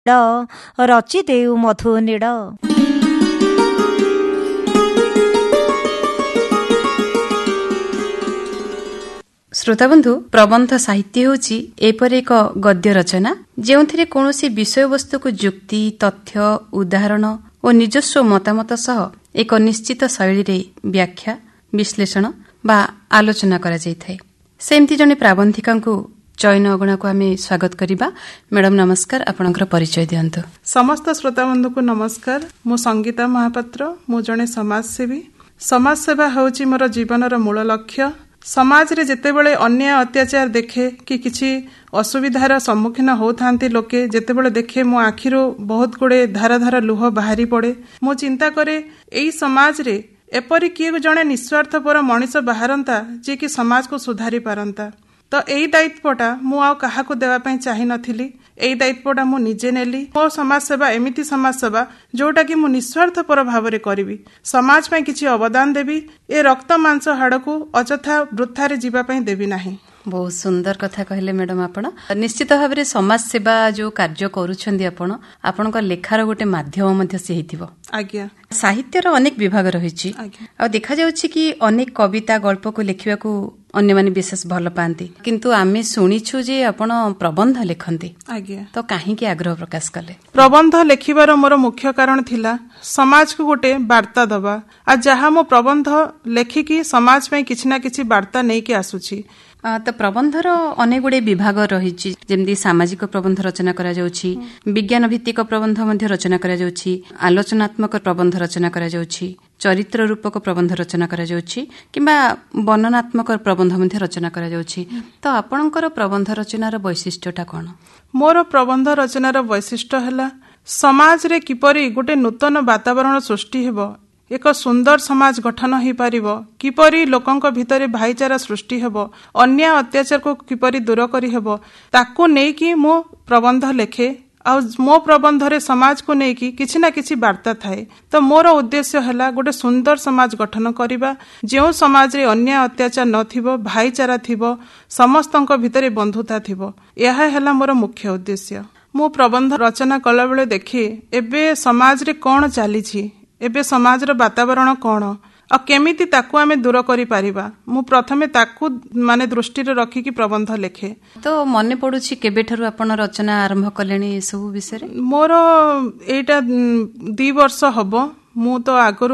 ରଚି ଦେଉ ମଧୁ ନୀଡ଼। ଶ୍ରୋତାବନ୍ଧୁ, ପ୍ରବନ୍ଧ ସାହିତ୍ୟ ହେଉଛି ଏପରି ଏକ ଗଦ୍ୟ ରଚନା ଯେଉଁଥିରେ କୌଣସି ବିଷୟବସ୍ତୁକୁ ଯୁକ୍ତି, ତଥ୍ୟ, ଉଦାହରଣ ଓ ନିଜସ୍ୱ ମତାମତ ସହ ଏକ ନିଶ୍ଚିତ ଶୈଳୀରେ ବ୍ୟାଖ୍ୟା, ବିଶ୍ଳେଷଣ ବା ଆଲୋଚନା କରାଯାଇଥାଏ। ସେମିତି ଜଣେ ପ୍ରାବନ୍ଧିକାଙ୍କୁ ଚୟନ ଅଗଣାକୁ ଆମେ ସ୍ୱାଗତ କରିବା। ମ୍ୟାଡାମ ନମସ୍କାର, ଆପଣଙ୍କର ପରିଚୟ ଦିଅନ୍ତୁ। ସମସ୍ତ ଶ୍ରୋତାବନ୍ଧୁକୁ ନମସ୍କାର। ମୁଁ ସଙ୍ଗୀତା ମହାପାତ୍ର। ମୁଁ ଜଣେ ସମାଜସେବୀ। ସମାଜସେବା ହେଉଛି ମୋର ଜୀବନର ମୂଳ ଲକ୍ଷ୍ୟ। ସମାଜରେ ଯେତେବେଳେ ଅନ୍ୟାୟ ଅତ୍ୟାଚାର ଦେଖେ କି କିଛି ଅସୁବିଧାର ସମ୍ମୁଖୀନ ହେଉଥାନ୍ତି ଲୋକେ, ଯେତେବେଳେ ଦେଖେ ମୋ ଆଖିରୁ ବହୁତ ଗୁଡ଼େ ଧାର ଧାର ଲୁହ ବାହାରି ପଡ଼େ। ମୁଁ ଚିନ୍ତା କରେ ଏଇ ସମାଜରେ ଏପରି କିଏ ଜଣେ ନିଃସ୍ୱାର୍ଥପର ମଣିଷ ବାହାରନ୍ତା ଯିଏକି ସମାଜକୁ ସୁଧାରି ପାରନ୍ତା। ତ ଏଇ ଦାୟିତ୍ୱଟା ମୁଁ ଆଉ କାହାକୁ ଦେବା ପାଇଁ ଚାହିଁନଥିଲି। ଏଇ ଦାୟିତ୍ୱଟା ମୁଁ ନିଜେ ନେଲି। ମୋ ସମାଜସେବା ଏମିତି ସମାଜସେବା ଯୋଉଟାକି ମୁଁ ନିଃସ୍ୱାର୍ଥପର ଭାବରେ କରିବି, ସମାଜ ପାଇଁ କିଛି ଅବଦାନ ଦେବି। ଏ ରକ୍ତ ମାଂସ ହାଡ଼କୁ ଅଯଥା ବୃଥାରେ ଯିବା ପାଇଁ ଦେବି ନାହିଁ। ବହୁତ ସୁନ୍ଦର କଥା କହିଲେ ମ୍ୟାଡାମ। ଆପଣ ନିଶ୍ଚିତ ଭାବରେ ସମାଜ ସେବା ଯୋଉ କାର୍ଯ୍ୟ କରୁଛନ୍ତି, ଆପଣଙ୍କ ଲେଖାର ଗୋଟେ ମାଧ୍ୟମ ମଧ୍ୟ ସେ ହେଇଥିବ। ଆଜ୍ଞା। ସାହିତ୍ୟର ଅନେକ ବିଭାଗ ରହିଛି। ଆଉ ଦେଖାଯାଉଛି କି ଅନେକ କବିତା, ଗଳ୍ପକୁ ଲେଖିବାକୁ ଅନ୍ୟମାନେ ବିଶେଷ ଭଲ ପାଆନ୍ତି, କିନ୍ତୁ ଆମେ ଶୁଣିଛୁ ଯେ ଆପଣ ପ୍ରବନ୍ଧ ଲେଖନ୍ତି। ଆଜ୍ଞା। ତ କାହିଁକି ଆଗ୍ରହ ପ୍ରକାଶ କଲେ? ପ୍ରବନ୍ଧ ଲେଖିବାର ମୋର ମୁଖ୍ୟ କାରଣ ଥିଲା ସମାଜକୁ ଗୋଟେ ବାର୍ତ୍ତା ଦେବା। ଆଉ ଯାହା ମୁଁ ପ୍ରବନ୍ଧ ଲେଖିକି ସମାଜ ପାଇଁ କିଛି ନା କିଛି ବାର୍ତ୍ତା ନେଇକି ଆସୁଛି। ତ ପ୍ରବନ୍ଧର ଅନେକ ଗୁଡ଼ିଏ ବିଭାଗ ରହିଛି, ଯେମିତି ସାମାଜିକ ପ୍ରବନ୍ଧ ରଚନା କରାଯାଉଛି, ବିଜ୍ଞାନ ଭିତ୍ତିକ ପ୍ରବନ୍ଧ ମଧ୍ୟ ରଚନା କରାଯାଉଛି, ଆଲୋଚନାତ୍ମକ ପ୍ରବନ୍ଧ ରଚନା କରାଯାଉଛି, ଚରିତ୍ର ରୂପକ ପ୍ରବନ୍ଧ ରଚନା କରାଯାଉଛି କିମ୍ବା ବର୍ଣ୍ଣନାତ୍ମକ ପ୍ରବନ୍ଧ ମଧ୍ୟ ରଚନା କରାଯାଉଛି। ତ ଆପଣଙ୍କର ପ୍ରବନ୍ଧ ରଚନାର ବୈଶିଷ୍ଟ୍ୟଟା କ'ଣ? ମୋର ପ୍ରବନ୍ଧ ରଚନାର ବୈଶିଷ୍ଟ୍ୟ ହେଲା ସମାଜରେ କିପରି ଗୋଟେ ନୂତନ ବାତାବରଣ ସୃଷ୍ଟି ହେବ, ଏକ ସୁନ୍ଦର ସମାଜ ଗଠନ ହୋଇପାରିବ, କିପରି ଲୋକଙ୍କ ଭିତରେ ଭାଇଚାରା ସୃଷ୍ଟି ହେବ, ଅନ୍ୟାୟ ଅତ୍ୟାଚାରକୁ କିପରି ଦୂର କରିହେବ, ତାକୁ ନେଇକି ମୁଁ ପ୍ରବନ୍ଧ ଲେଖେ। ଆଉ ମୋ ପ୍ରବନ୍ଧରେ ସମାଜକୁ ନେଇକି କିଛି ନା କିଛି ବାର୍ତ୍ତା ଥାଏ। ତ ମୋର ଉଦ୍ଦେଶ୍ୟ ହେଲା ଗୋଟେ ସୁନ୍ଦର ସମାଜ ଗଠନ କରିବା, ଯେଉଁ ସମାଜରେ ଅନ୍ୟାୟ ଅତ୍ୟାଚାର ନଥିବ, ଭାଇଚାରା ଥିବ, ସମସ୍ତଙ୍କ ଭିତରେ ବନ୍ଧୁତା ଥିବ। ଏହା ହେଲା ମୋର ମୁଖ୍ୟ ଉଦ୍ଦେଶ୍ୟ। ମୁଁ ପ୍ରବନ୍ଧ ରଚନା କଲାବେଳେ ଦେଖେ ଏବେ ସମାଜରେ କ'ଣ ଚାଲିଛି, ଏବେ ସମାଜର ବାତାବରଣ କ'ଣ, ଆଉ କେମିତି ତାକୁ ଆମେ ଦୂର କରିପାରିବା। ମୁଁ ପ୍ରଥମେ ତାକୁ ଦୃଷ୍ଟିରେ ରଖିକି ପ୍ରବନ୍ଧ ଲେଖେ। ତ ମନେ ପଡୁଛି କେବେଠାରୁ ଆପଣ ରଚନା ଆରମ୍ଭ କଲେଣି ଏସବୁ ବିଷୟରେ? ମୋର ଏଇଟା 2 ବର୍ଷ ହବ। ମୁଁ ତ ଆଗରୁ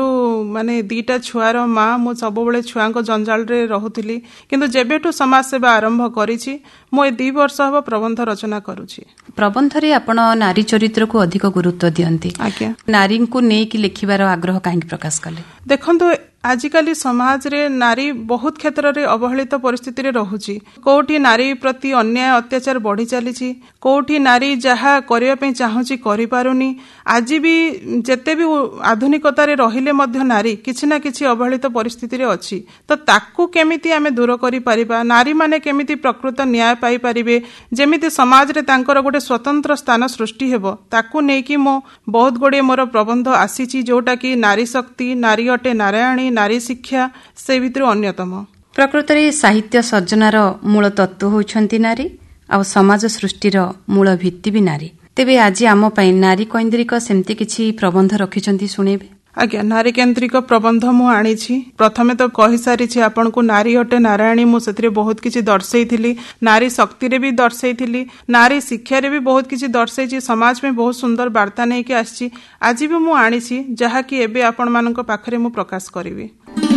2ଟା ଛୁଆର ମା, ମୁଁ ସବୁବେଳେ ଛୁଆଙ୍କ ଜଞ୍ଜାଳରେ ରହୁଥିଲି, କିନ୍ତୁ ଯେବେଠୁ ସମାଜସେବା ଆରମ୍ଭ କରିଛି ମୁଁ ଏ 2 ବର୍ଷ ହବ ପ୍ରବନ୍ଧ ରଚନା କରୁଛି। ପ୍ରବନ୍ଧରେ ଆପଣ ନାରୀ ଚରିତ୍ରକୁ ଅଧିକ ଗୁରୁତ୍ୱ ଦିଅନ୍ତି। ଆଜ୍ଞା। ନାରୀଙ୍କୁ ନେଇକି ଲେଖିବାର ଆଗ୍ରହ କାହିଁକି ପ୍ରକାଶ କଲେ? ଦେଖନ୍ତୁ, ଆଜିକାଲି ସମାଜରେ ନାରୀ ବହୁତ କ୍ଷେତ୍ରରେ ଅବହେଳିତ ପରିସ୍ଥିତିରେ ରହୁଛି। କୋଉଠି ନାରୀ ପ୍ରତି ଅନ୍ୟାୟ ଅତ୍ୟାଚାର ବଢି ଚାଲିଛି, କୋଉଠି ନାରୀ ଯାହା କରିବା ପାଇଁ ଚାହୁଁଛି କରିପାରୁନି। ଆଜି ବି ଯେତେ ବି ଆଧୁନିକତାରେ ରହିଲେ ମଧ୍ୟ ନାରୀ କିଛି ନା କିଛି ଅବହେଳିତ ପରିସ୍ଥିତିରେ ଅଛି। ତ ତାକୁ କେମିତି ଆମେ ଦୂର କରିପାରିବା, ନାରୀମାନେ କେମିତି ପ୍ରକୃତ ନ୍ୟାୟ ପାଇପାରିବେ, ଯେମିତି ସମାଜରେ ତାଙ୍କର ଗୋଟେ ସ୍ୱତନ୍ତ୍ର ସ୍ଥାନ ସୃଷ୍ଟି ହେବ, ତାକୁ ନେଇକି ମୁଁ ବହୁତ ଗୁଡ଼ିଏ ମୋର ପ୍ରବନ୍ଧ ଆସିଛି, ଯୋଉଟାକି ନାରୀ ଶକ୍ତି, ନାରୀ ଅଟେ ନାରାୟଣୀ, ନାରୀ ଶିକ୍ଷା ସେ ଭିତରୁ ଅନ୍ୟତମ। ପ୍ରକୃତରେ ସାହିତ୍ୟ ସର୍ଜନାର ମୂଳ ତତ୍ତ୍ୱ ହେଉଛନ୍ତି ନାରୀ, ଆଉ ସମାଜ ସୃଷ୍ଟିର ମୂଳ ଭିତ୍ତି ବି ନାରୀ। ତେବେ ଆଜି ଆମ ପାଇଁ ନାରୀ କୈନ୍ଦ୍ରିକ ସେମିତି କିଛି ପ୍ରବନ୍ଧ ରଖିଛନ୍ତି, ଶୁଣେଇବେ? ଆଜ୍ଞା। ନାରୀ କେନ୍ଦ୍ରିକ ପ୍ରବନ୍ଧ ମୁଁ ଆଣିଛି। ପ୍ରଥମେ ତ କହିସାରିଛି ଆପଣଙ୍କୁ ନାରୀ ଅଟେ ନାରାୟଣୀ। ମୁଁ ସେଥିରେ ବହୁତ କିଛି ଦର୍ଶେଇଥିଲି, ନାରୀ ଶକ୍ତିରେ ବି ଦର୍ଶେଇଥିଲି, ନାରୀ ଶିକ୍ଷାରେ ବି ବହୁତ କିଛି ଦର୍ଶେଇଛି, ସମାଜ ପାଇଁ ବହୁତ ସୁନ୍ଦର ବାର୍ତ୍ତା ନେଇକି ଆସିଛି। ଆଜି ବି ମୁଁ ଆଣିଛି, ଯାହାକି ଏବେ ଆପଣମାନଙ୍କ ପାଖରେ ମୁଁ ପ୍ରକାଶ କରିବି।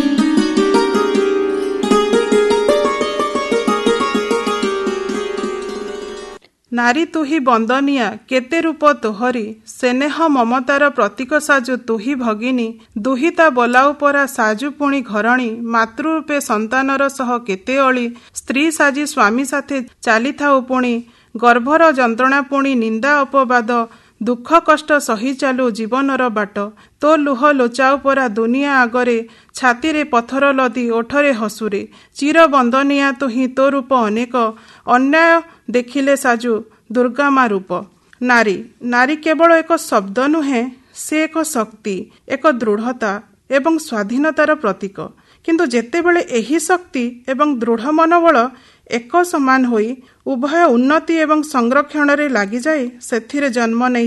ନାରୀ ତୁହି ବନ୍ଦନିଆ କେତେ ରୂପ ତୋହରି, ସ୍ନେହ ମମତାର ପ୍ରତୀକ ସାଜୁ ତୁହି ଭଗିନୀ, ଦୁହିତା ବୋଲାଉ ପରା ସାଜୁ ପୁଣି ଘରଣୀ, ମାତୃରୂପେ ସନ୍ତାନର ସହ କେତେ ଅଳି, ସ୍ତ୍ରୀ ସାଜି ସ୍ୱାମୀ ସାଥେ ଚାଲିଥାଉ ପୁଣି, ଗର୍ଭର ଯନ୍ତ୍ରଣା ପୁଣି ନିନ୍ଦା ଅପବାଦ, ଦୁଃଖ କଷ୍ଟ ସହି ଚାଲୁ ଜୀବନର ବାଟ, ତୋ ଲୁହ ଲୁଚାଉ ପରା ଦୁନିଆ ଆଗରେ, ଛାତିରେ ପଥର ଲଦି ଓଠରେ ହସୁରେ, ଚିର ବନ୍ଦନିଆ ତୁହି ତୋ ରୂପ ଅନେକ, ଅନ୍ୟାୟ ଦେଖିଲେ ସାଜୁ ଦୁର୍ଗା ମା ରୂପ। ନାରୀ ନାରୀ କେବଳ ଏକ ଶବ୍ଦ ନୁହେଁ, ସେ ଏକ ଶକ୍ତି, ଏକ ଦୃଢ଼ତା ଏବଂ ସ୍ୱାଧୀନତାର ପ୍ରତୀକ। କିନ୍ତୁ ଯେତେବେଳେ ଏହି ଶକ୍ତି ଏବଂ ଦୃଢ଼ ମନୋବଳ ଏକ ସମାନ ହୋଇ ଉଭୟ ଉନ୍ନତି ଏବଂ ସଂରକ୍ଷଣରେ ଲାଗିଯାଏ, ସେଥିରେ ଜନ୍ମ ନେଇ